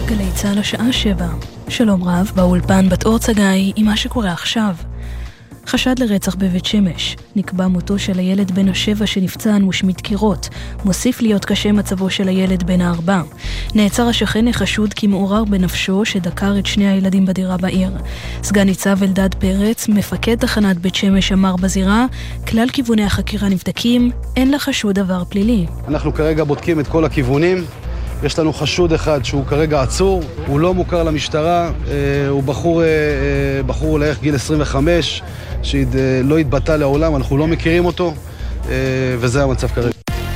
גלי צהל השעה 7. שלום רב, באולפן בת אור צגאי עם מה שקורה עכשיו. חשד לרצח בבית שמש. נקבע מותו של הילד בן ה7 שנפצע אנוש מדקירות. מוסיף להיות קשה מצבו של הילד בן ה4. נעצר השכן החשוד כי מעורר בנפשו שדקר את שני הילדים בדירה בעיר. סגן ניצב אלדד פרץ, מפקד תחנת בית שמש, אמר בזירה, כלל כיווני החקירה נבדקים, אין לחשוד עבר פלילי. אנחנו כרגע בודקים את כל הכיוונים. יש לנו חשוד אחד שהוא כרגע עצור, הוא לא מוכר למשטרה, הוא בחור לערך גיל 25, שלא התבטא לעולם, אנחנו לא מכירים אותו, וזה המצב כרגע.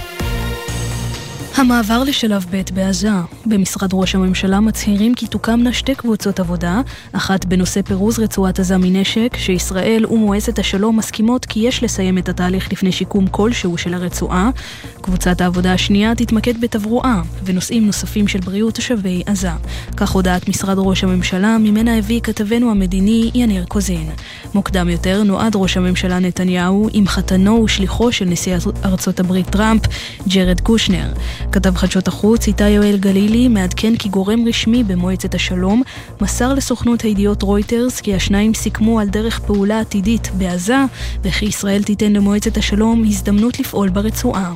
המעבר לשלב ב' בעזה. במשרד ראש הממשלה מצהירים כי תוקמנה שתי קבוצות עבודה, אחת בנושא פירוז רצועת עזה מנשק, שישראל ומועצת השלום מסכימות כי יש לסיים את התהליך לפני שיקום כלשהו של הרצועה. קבוצת העבודה השנייה תתמקד בתברואה ונושאים נוספים של בריאות תושבי עזה. כך הודעת משרד ראש הממשלה, ממנה הביא כתבנו המדיני יניר קוזין. מוקדם יותר נועד ראש הממשלה נתניהו עם חתנו ושליחו של נשיא ארצות הברית טראמפ, ג'רד קושנר. כתב חדשות החוץ איתי יואל גלילי מעדכן כי גורם רשמי במועצת השלום מסר לסוכנות הידיעות רויטרס כי השניים סיכמו על דרך פעולה עתידית בעזה וכי ישראל תיתן למועצת השלום הזדמנות לפעול ברצועה.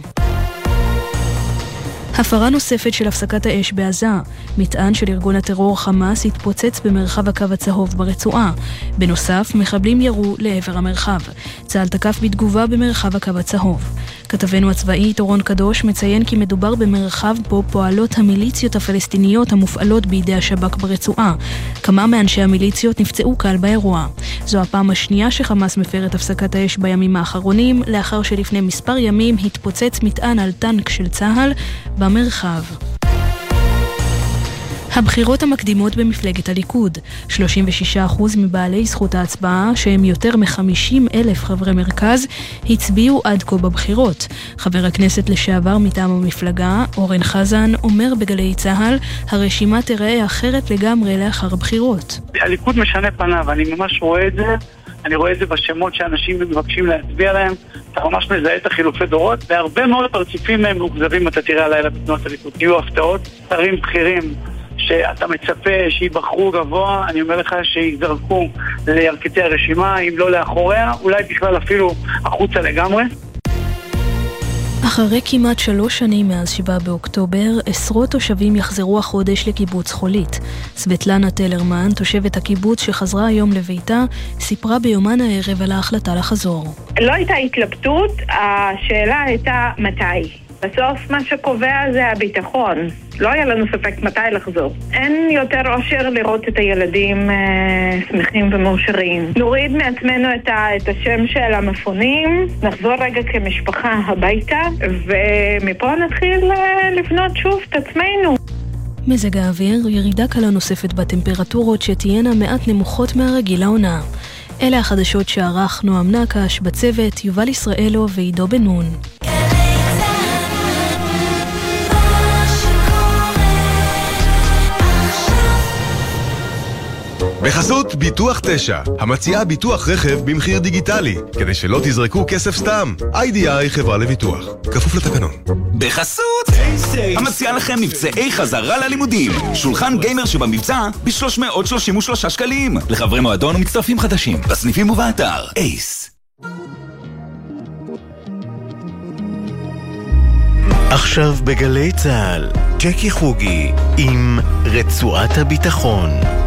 הפרה נוספת של הפסקת האש בעזה. מטען של ארגון הטרור חמאס התפוצץ במרחב הקו הצהוב ברצועה. בנוסף, מחבלים ירו לעבר המרחב. צה"ל תקף בתגובה במרחב הקו הצהוב. כתבנו הצבאי תורון קדוש מציין כי מדובר במרחב בו פועלות המיליציות הפלסטיניות המופעלות בידי השב"כ ברצועה. כמה מאנשי המיליציות נפצעו קל באירוע. זו הפעם השנייה שחמאס מפר את הפסקת האש בימים האחרונים, לאחר שלפני מספר ימים התפוצץ מטען על טנק של צה"ל במרחב. הבחירות המקדימות במפלגת הליכוד. 36% מבעלי זכות ההצבעה, שהם יותר מ50,000 חברי מרכז, הצביעו עד כה בבחירות. חבר הכנסת לשעבר מטעם המפלגה, אורן חזן, אומר בגלי צהל, הרשימה תראה אחרת לגמרי לאחר הבחירות. הליכוד משנה פניו, אני ממש רואה את זה. אני רואה את זה בשמות שאנשים מבקשים להצביע להם. אתה ממש מזהה את החילופי דורות, והרבה מאוד פרציפים מהם מוגזבים אתה תראה הלילה בתנועת הליכוד. יהיו הפתעות, שרים בכירים שאתה מצפה שיבחרו גבוה, אני אומר לך שיזרקו לירכתי הרשימה, אם לא לאחוריה, אולי בכלל אפילו החוצה לגמרי. אחרי כמעט 3 שנים מאז 7 באוקטובר, עשרות תושבים יחזרו החודש לקיבוץ חולית. סבטלנה טלרמן, תושבת הקיבוץ שחזרה היום לביתה, סיפרה ביומן הערב על ההחלטה לחזור. לא הייתה התלבטות, השאלה הייתה מתי. בסוף מה שקובע זה הביטחון. לא היה לנו ספק מתי לחזור. אין יותר אושר לראות את הילדים שמחים ומאושרים. נוריד מעצמנו את השם של המפונים, נחזור רגע כמשפחה הביתה, ומפה נתחיל לבנות שוב את עצמנו. מזג האוויר, ירידה קלה נוספת בטמפרטורות שתהיינה מעט נמוכות מהרגיל לעונה. אלה החדשות שערך נועם נקש, בצוות יובל ישראלו ועידו בן נון. בחסות ביטוח 9, המציעה ביטוח רכב במחיר דיגיטלי, כדי שלא תזרקו כסף סתם. IDI חברה לביטוח, כפוף לתקנון. בחסות המציעה לכם מבצעי חזרה ללימודים, שולחן גיימר שבמבצע ב333 שקלים, לחברי מועדון ומצטרפים חדשים, בסניפים ובאתר אייס. עכשיו בגלי צהל, ג'קי חוגי עם רצועת הביטחון.